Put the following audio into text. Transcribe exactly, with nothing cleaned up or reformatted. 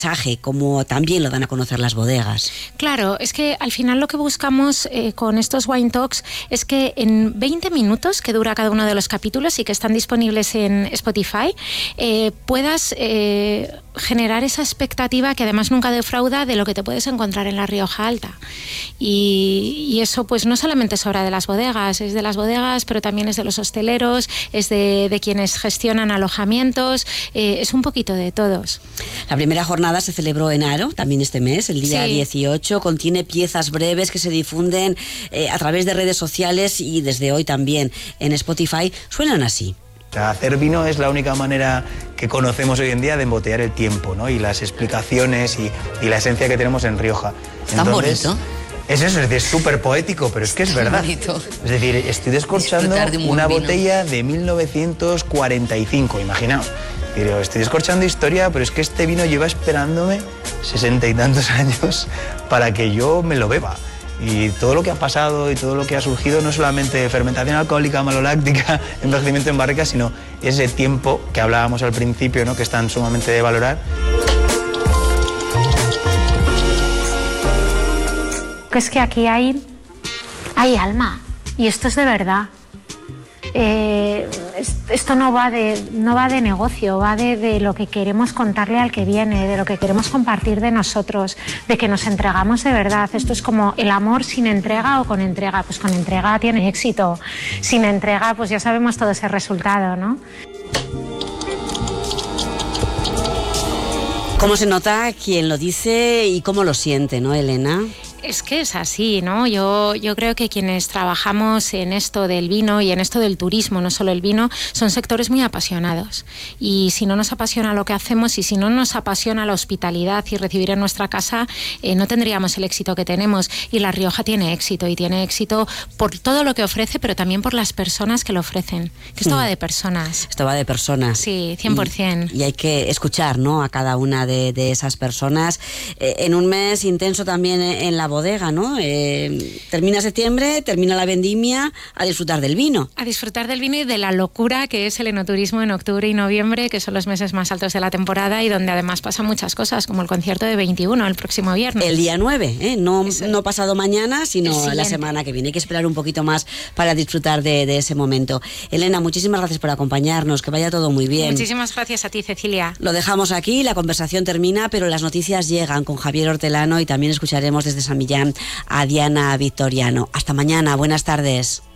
como también lo dan a conocer las bodegas. Claro, es que al final lo que buscamos eh, con estos Wine Talks es que en veinte minutos que dura cada uno de los capítulos y que están disponibles en Spotify, eh, puedas eh, generar esa expectativa que además nunca defrauda de lo que te puedes encontrar en la Rioja Alta. Y, y eso pues no solamente es obra de las bodegas, es de las bodegas, pero también es de los hosteleros, es de, de quienes gestionan alojamientos, eh, es un poquito de todos. La primera jornada se celebró en Haro, también este mes, el día sí. dieciocho, contiene piezas breves que se difunden eh, a través de redes sociales y desde hoy también en Spotify. Suenan así. O sea, hacer vino es la única manera que conocemos hoy en día de embotellar el tiempo, ¿no? Y las explicaciones y, y la esencia que tenemos en Rioja. Tan Entonces, bonito. Es eso, es súper poético, pero es que es verdad. Bonito. Es decir, estoy descorchando de un una botella de mil novecientos cuarenta y cinco, imaginaos. Estoy descorchando historia, pero es que este vino lleva esperándome sesenta y tantos años para que yo me lo beba. Y todo lo que ha pasado y todo lo que ha surgido, no solamente fermentación alcohólica, maloláctica, envejecimiento en barrica, sino ese tiempo que hablábamos al principio, ¿no? Que es tan sumamente de valorar. Es que aquí hay, hay alma, y esto es de verdad. Eh, esto no va de, no va de negocio, va de, de lo que queremos contarle al que viene, de lo que queremos compartir de nosotros, de que nos entregamos de verdad. Esto es como el amor sin entrega o con entrega. Pues con entrega tiene éxito, sin entrega pues ya sabemos todo ese resultado, ¿no? ¿Cómo se nota quién lo dice y cómo lo siente, no, Elena? Es que es así, ¿no? Yo, yo creo que quienes trabajamos en esto del vino y en esto del turismo, no solo el vino, son sectores muy apasionados. Y si no nos apasiona lo que hacemos y si no nos apasiona la hospitalidad y recibir en nuestra casa, eh, no tendríamos el éxito que tenemos. Y La Rioja tiene éxito, y tiene éxito por todo lo que ofrece, pero también por las personas que lo ofrecen. Que esto mm. va de personas. Esto va de personas. Sí, cien por ciento. Y, y hay que escuchar, ¿no?, a cada una de, de esas personas. Eh, en un mes intenso también en la bodega, ¿no? Eh, termina septiembre, termina la vendimia, a disfrutar del vino. A disfrutar del vino y de la locura que es el enoturismo en octubre y noviembre, que son los meses más altos de la temporada y donde además pasan muchas cosas, como el concierto de veintiuno el próximo viernes. El día nueve, ¿eh? No, no pasado mañana, sino la semana que viene. Hay que esperar un poquito más para disfrutar de, de ese momento. Elena, muchísimas gracias por acompañarnos, que vaya todo muy bien. Muchísimas gracias a ti, Cecilia. Lo dejamos aquí, la conversación termina, pero las noticias llegan con Javier Hortelano y también escucharemos desde San Millán a Diana Victoriano. Hasta mañana, buenas tardes.